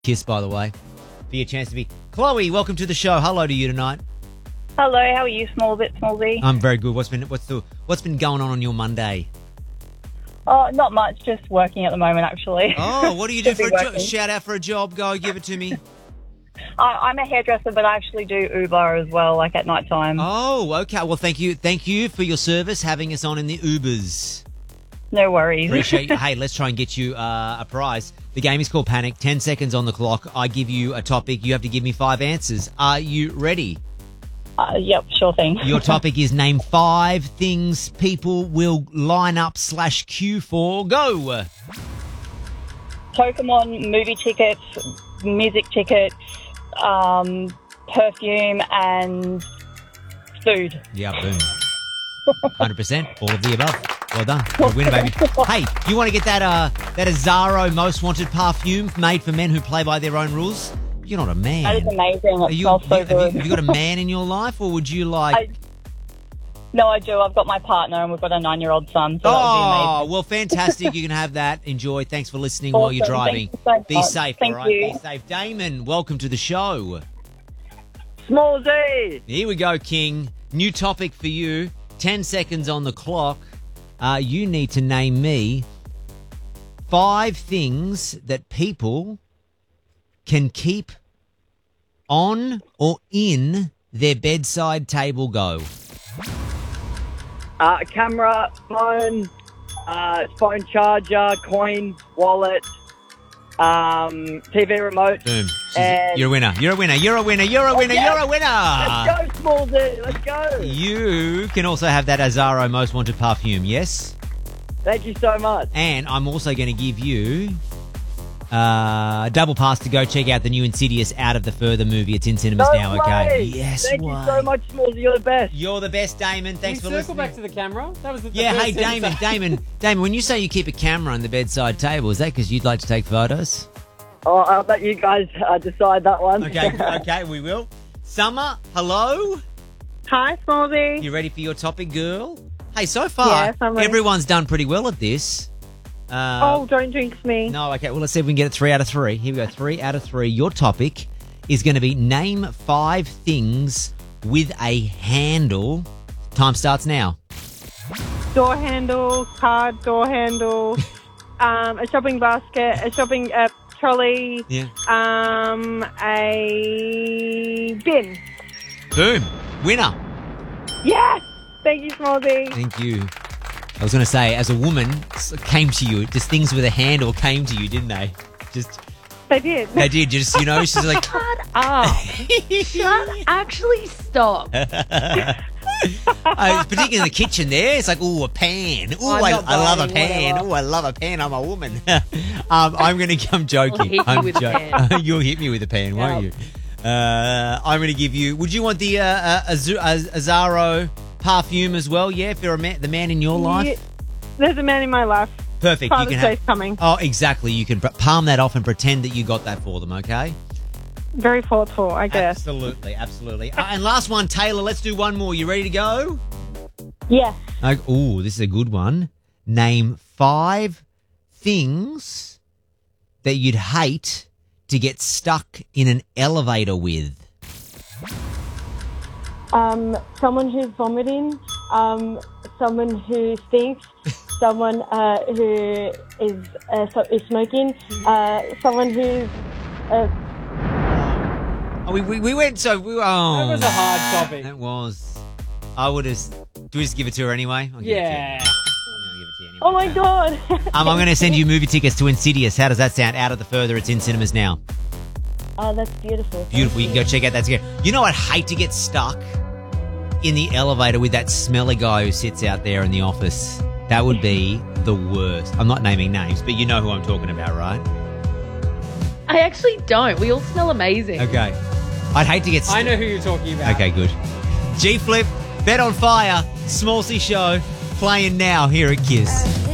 Kiss, by the way, for your chance to be. Chloe, welcome to the show. Hello to you tonight. Hello, how are you, Smallsy? I'm very good. What's been going on your Monday? Oh, not much. Just working at the moment, actually. Oh, what do you do for a job? Working. Shout out for a job. Go, give it to me. I'm a hairdresser, but I actually do Uber as well, like at night time. Oh, okay. Well, thank you for your service, having us on in the Ubers. No worries. Appreciate you. Hey, let's try and get you a prize. The game is called Panic. 10 seconds on the clock. I give you a topic. You have to give me 5 answers. Are you ready? Yep, sure thing. Your topic is name 5 things people will line up / queue for. Go. Pokemon, movie tickets, music tickets, perfume, and food. Yeah, boom. 100%. All of the above. Well done. You're a winner, baby. Hey, you want to get that Azaro Most Wanted perfume made for men who play by their own rules? You're not a man. That is amazing. It smells so good. Have you got a man in your life, or would you like... No, I do. I've got my partner, and we've got a 9-year-old son, so that would be amazing. Well, fantastic. You can have that. Enjoy. Thanks for listening while you're driving. Thank you so Be much. safe, Thank all right? you. Be safe. Damon, welcome to the show. Smallsy! Here we go, King. New topic for you. 10 seconds on the clock. You need to name me 5 things that people can keep on or in their bedside table. Go. Camera, phone, phone charger, coin, wallet, TV remote. Boom. And- You're a winner. You're a winner. You're a winner. You're a winner. yes! You're a winner. Let's go, Smallsy! Let's go! You can also have that Azaro Most Wanted perfume, yes? Thank you so much. And I'm also going to give you double pass to go check out the new Insidious Out of the Further movie. It's in cinemas No now, way. okay? Yes, Thank way. you so much, Smallsy. You're the best. You're the best, Damon. Thanks Can for you circle listening. back to the camera? That was the Yeah, first hey, thing to say. Damon, when you say you keep a camera on the bedside table, is that because you'd like to take photos? Oh, I'll let you guys decide that one. Okay, we will. Summer, hello? Hi, Smallsy. You ready for your topic, girl? Hey, so far, Yes, I'm ready. everyone's done pretty well at this. Don't jinx me. No, okay, well, let's see if we can get it 3 out of 3. Here we go, 3 out of 3. Your topic is going to be name 5 things with a handle. Time starts now. Door handle, card door handle, a shopping basket, a shopping trolley, Yeah. a bin. Boom. Winner. Yes! Thank you, Smallsy. Thank you. I was going to say, as a woman, came to you, just things with a handle came to you, didn't they? Just, They did. they did, just, you know, she's like... Actually, stop. Particularly in the kitchen there, it's like, ooh, a pan. Ooh, I love a pan. Ooh, I love a pan. I'm a woman. I'm joking. I'll hit you with a pan. You'll hit me with a pan, won't you? I'm going to give you, would you want the Azaro perfume as well? Yeah, if you're the man in your life? Yeah, there's a man in my life. Perfect. Father's Day's coming. Oh, exactly. You can palm that off and pretend that you got that for them, okay? Very thoughtful, I guess. Absolutely, absolutely. And last one, Taylor, let's do one more. You ready to go? Yes. Oh, this is a good one. Name 5 things that you'd hate to get stuck in an elevator with. Someone who's vomiting, someone who stinks, someone who is smoking, someone who's... We went so... That was a hard topic. That was... I would have... Do we just give it to her anyway? I'll give it to you. Yeah. I'll give it to you anyway. Oh, my God. I'm going to send you movie tickets to Insidious. How does that sound? Out of the Further. It's in cinemas now. Oh, that's beautiful. Beautiful. You can go check out that together. You know, I'd hate to get stuck in the elevator with that smelly guy who sits out there in the office. That would be the worst. I'm not naming names, but you know who I'm talking about, right? I actually don't. We all smell amazing. Okay. I'd hate to get stuck. I know who you're talking about. Okay, good. G Flip, Bet on Fire, Small C Show, playing now here at Kiss.